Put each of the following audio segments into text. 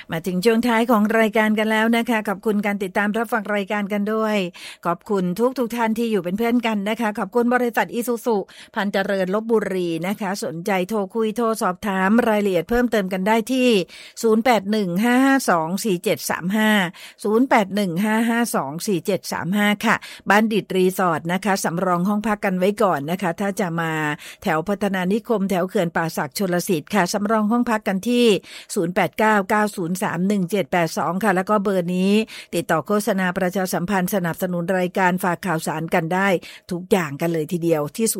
มาถึงช่วงท้ายของรายการกันแล้วนะคะขอบคุณการติดตามรับฟังรายการกันด้วยขอบคุณทุกท่านที่อยู่เป็นเพื่อนกันนะคะขอบคุณบริษัทอิซูซุพันเจริญลพบุรีนะคะสนใจโทรคุยโทรสอบถามรายละเอียดเพิ่มเติมกันได้ที่0815524735 0815524735 ค่ะบัณฑิตรีสอร์ทนะคะสำรองห้องพักกันไว้ก่อนนะคะถ้าจะมาแถวพัฒนานิคมแถวเขื่อนป่าสักชลสิทธิ์ค่ะสำรองห้องพักกันที่0899031782ค่ะแล้วก็เบอร์นี้ติดต่อโฆษณาประชาสัมพันธ์สนับสนุนรายการฝากข่าวสารกันได้ทุกอย่างกันเลยทีเดียวที่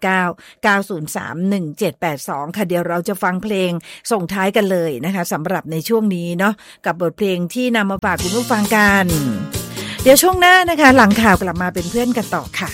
0899031782ค่ะเดี๋ยวเราจะฟังเพลงส่งท้ายกันเลยนะคะสำหรับในช่วงนี้เนาะกับบทเพลงที่นำมาฝากคุณผู้ฟังกันเดี๋ยวช่วงหน้านะคะหลังข่าวกลับมาเป็นเพื่อนกันต่อค่ะ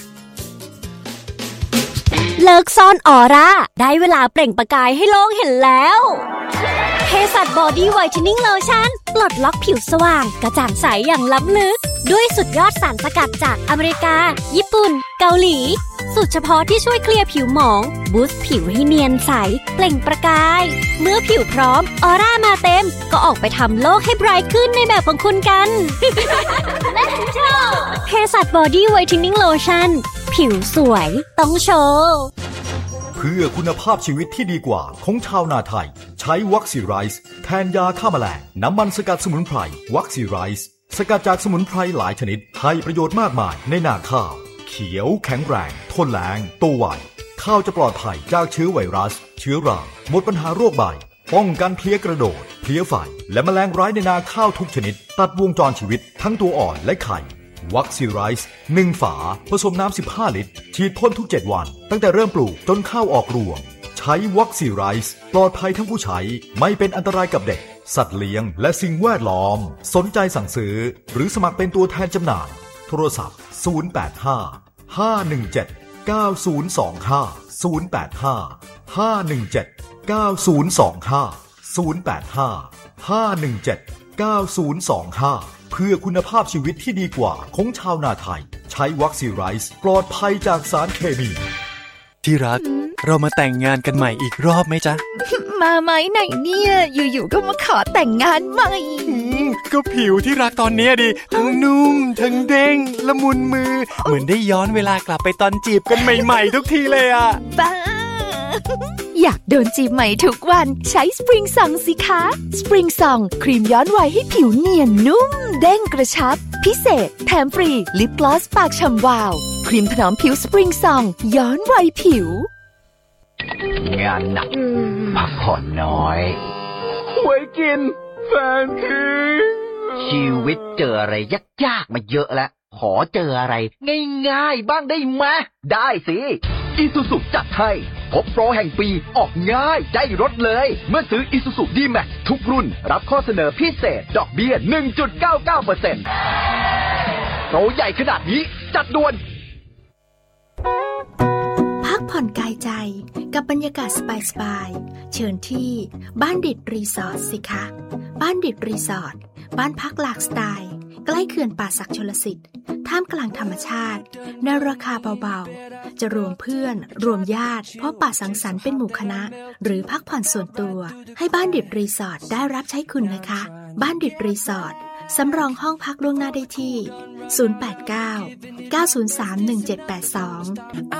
เลิกซ่อนออร่าได้เวลาเปล่งประกายให้โลกเห็นแล้วเภสัชบอดี้ไวท์เทนนิ่งโลชั่นปลดล็อกผิวสว่างกระจ่างใสอย่างล้ำลึกด้วยสุดยอดสารสกัดจากอเมริกาญี่ปุ่นเกาหลีสูตรเฉพาะที่ช่วยเคลียร์ผิวหมองบูสต์ผิวให้เนียนใสเปล่งประกายเมื่อผิวพร้อมออร่ามาเต็มก็ออกไปทำโลกให้ไบรท์ขึ้นในแบบของคุณกัน Let's go เภสัชบอดี้ไวท์เทนนิ่งโลชั่นผิวสวยต้องโชว์เพื่อคุณภาพชีวิตที่ดีกว่าของชาวนาไทยใช้วัคซีไรซ์แทนยาฆ่าแมลงน้ำมันสกัดสมุนไพรวัคซีไรซ์สกัดจากสมุนไพรหลายชนิดให้ประโยชน์มากมายในนาข้าวเขียวแข็งแรงทนแล้งโตไวข้าวจะปลอดภัยจากเชื้อไวรัสเชื้อราหมดปัญหาโรคใบป้องกันเพลี้ยกระโดดเพลี้ยไฟและแมลงร้ายในนาข้าวทุกชนิดตัดวงจรชีวิตทั้งตัวอ่อนและไข่วัคซีไรซ์1ฝาผสมน้ำ15ลิตรฉีดพ่นทุก7วันตั้งแต่เริ่มปลูกจนข้าวออกรวงใช้วัคซีไรซ์ปลอดภัยทั้งผู้ใช้ไม่เป็นอันตรายกับเด็กสัตว์เลี้ยงและสิ่งแวดล้อมสนใจสั่งซื้อหรือสมัครเป็นตัวแทนจำหน่ายโทรศัพท์085-517-9025 เพื่อคุณภาพชีวิตที่ดีกว่าของชาวนาไทยใช้วัคซีไรซ์ปลอดภัยจากสารเคมีที่รักเรามาแต่งงานกันใหม่อีกรอบไหมจ๊ะมาไหมไหนเนี่ยอยู่ๆก็มาขอแต่งงานใหม่ก็ผิวที่รักตอนนี้ดิทั้งนุ่มทั้งเด้งละมุนมือเหมือนได้ย้อนเวลากลับไปตอนจีบกันใหม่ๆทุกทีเลยอ่ะบ้าอยากโดนจีบใหม่ทุกวันใช้สปริงซองสิคะสปริงซองครีมย้อนวัยให้ผิวเนียนนุ่มเด้งกระชับพิเศษแถมฟรีลิปกลอสปากฉ่ำวาวครีมถนอมผิวสปริงซองย้อนวัยผิวงานหนักพักผ่อนน้อยหวยกินแฟนทิ้งชีวิตเจออะไรยากๆมาเยอะแล้วขอเจออะไรง่ายๆบ้างได้ไหมได้สิอีซูซุจัดให้พบโปรแห่งปีออกง่ายได้รถเลยเมื่อซื้ออีซูซุดีแม็กซ์ทุกรุ่นรับข้อเสนอพิเศษดอกเบี้ย 1.99% โปรใหญ่ขนาดนี้จัดด่วนพักผ่อนกายใจกับบรรยากาศสบายๆเชิญที่บ้านดิดรีสอร์ทสิคะบ้านดิดรีสอร์ทบ้านพักหลากสไตล์ใกล้เขื่อนป่าสักชลสิทธิ์ท่ามกลางธรรมชาติในราคาเบาๆจะรวมเพื่อนรวมญาติพบปะสังสรรค์เป็นหมู่คณะหรือพักผ่อนส่วนตัวให้บ้านดิดรีสอร์ทได้รับใช้คุณนะคะบ้านดิดรีสอร์ทสำรองห้องพักล่วงหน้าได้ที่089 903 1782